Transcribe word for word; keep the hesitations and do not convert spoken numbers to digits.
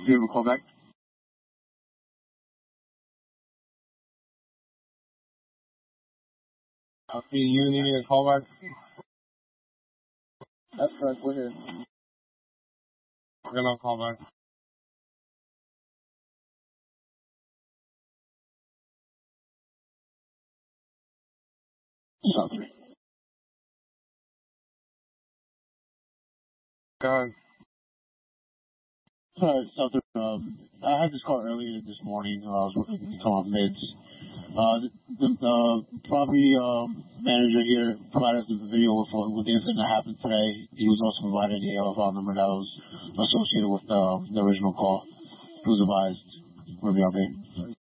Do you have a call back? I'll see you needing a call back. That's correct. We're here. We're gonna call back. Sorry. Go ahead. Sorry, Southern. Um, I had this call earlier this morning. Uh, I was working off mids. Uh, the, the, the property um, manager here provided us with a video with, uh, with the incident that happened today. He was also provided the L F R number that was associated with uh, the original call. He was advised. We'll be okay.